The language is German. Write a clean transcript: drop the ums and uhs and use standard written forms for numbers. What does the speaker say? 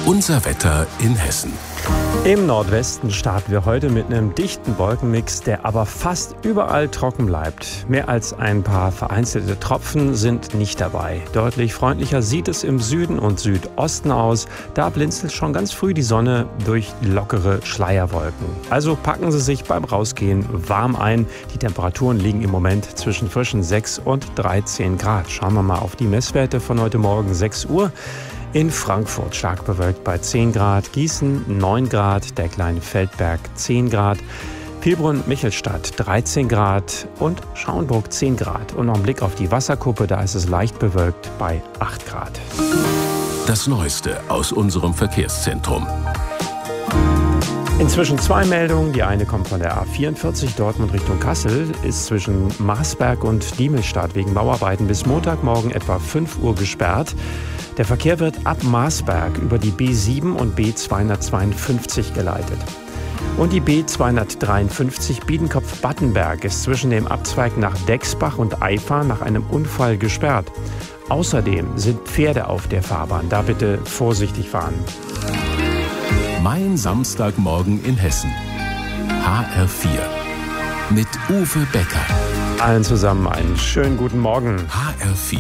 Unser Wetter in Hessen. Im Nordwesten starten wir heute mit einem dichten Wolkenmix, der aber fast überall trocken bleibt. Mehr als ein paar vereinzelte Tropfen sind nicht dabei. Deutlich freundlicher sieht es im Süden und Südosten aus. Da blinzelt schon ganz früh die Sonne durch lockere Schleierwolken. Also packen Sie sich beim Rausgehen warm ein. Die Temperaturen liegen im Moment zwischen frischen 6 und 13 Grad. Schauen wir mal auf die Messwerte von heute Morgen 6 Uhr. In Frankfurt stark bewölkt bei 10 Grad, Gießen 9 Grad, der kleine Feldberg 10 Grad, Pilbrunn-Michelstadt 13 Grad und Schauenburg 10 Grad. Und noch ein Blick auf die Wasserkuppe, da ist es leicht bewölkt bei 8 Grad. Das Neueste aus unserem Verkehrszentrum. Inzwischen 2 Meldungen. Die eine kommt von der A44 Dortmund Richtung Kassel, ist zwischen Marsberg und Diemelstadt wegen Bauarbeiten bis Montagmorgen etwa 5 Uhr gesperrt. Der Verkehr wird ab Marsberg über die B7 und B252 geleitet. Und die B253 Biedenkopf-Battenberg ist zwischen dem Abzweig nach Dexbach und Eifa nach einem Unfall gesperrt. Außerdem sind Pferde auf der Fahrbahn. Da bitte vorsichtig fahren. Mein Samstagmorgen in Hessen. HR4. Mit Uwe Becker. Allen zusammen einen schönen guten Morgen. HR4.